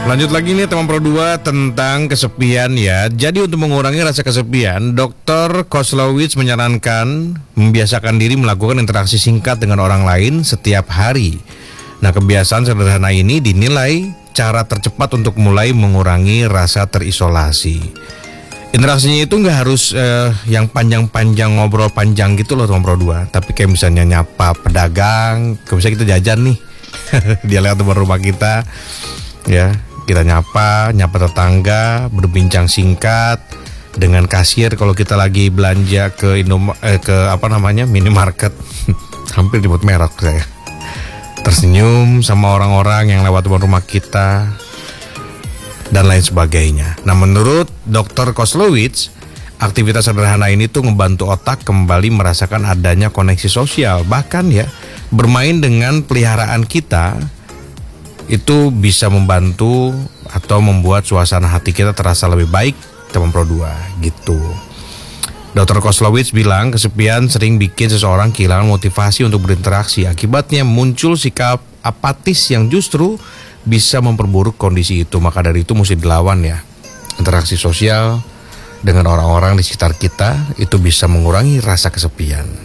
Lanjut lagi nih teman Pro 2 tentang kesepian ya. Jadi untuk mengurangi rasa kesepian, Dr. Koslowitz menyarankan membiasakan diri melakukan interaksi singkat dengan orang lain setiap hari. Nah, kebiasaan sederhana ini dinilai cara tercepat untuk mulai mengurangi rasa terisolasi. Interaksinya itu nggak harus yang panjang-panjang, ngobrol panjang gitu loh teman Pro 2. Tapi kayak misalnya nyapa pedagang, kayak misalnya kita jajan nih, dia lewat depan rumah kita, ya. Kita nyapa tetangga, berbincang singkat dengan kasir kalau kita lagi belanja ke minimarket. Hampir disebut merek saya. Tersenyum sama orang-orang yang lewat depan rumah kita dan lain sebagainya. Nah, menurut Dr. Koslowitz, aktivitas sederhana ini tuh ngebantu otak kembali merasakan adanya koneksi sosial. Bahkan ya, bermain dengan peliharaan kita itu bisa membantu atau membuat suasana hati kita terasa lebih baik teman Pro 2 gitu. Dr. Koslowitz bilang kesepian sering bikin seseorang kehilangan motivasi untuk berinteraksi. Akibatnya muncul sikap apatis yang justru bisa memperburuk kondisi itu. Maka dari itu mesti dilawan ya. Interaksi sosial dengan orang-orang di sekitar kita itu bisa mengurangi rasa kesepian.